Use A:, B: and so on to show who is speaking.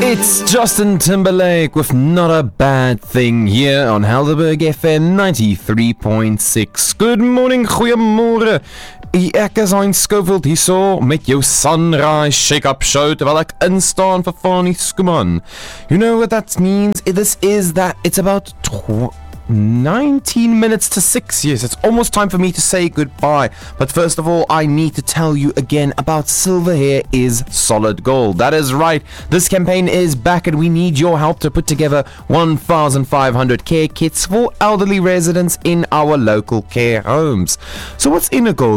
A: It's Justin Timberlake with Not a Bad Thing here on Helderberg FM 93.6. Good morning, goeiemôre. Ek is Hein Schofield hierso met jou Sunrise Shake-Up Show terwyl ek instaan vir Fani Skuman. You know what that means? It's about 19 minutes to 6. Yes, it's almost time for me to say goodbye. But first of all, I need to tell you again about Silver Hair is Solid Gold. That is right. This campaign is back and we need your help to put together 1,500 care kits for elderly residents in our local care homes. So what's in a gold